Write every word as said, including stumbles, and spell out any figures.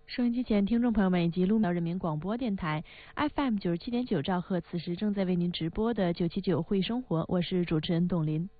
收音机前听众朋友们以及鹿苗人民广播电台 F M 九十七点九兆赫，此时正在为您直播的九七九会生活，我是主持人董林。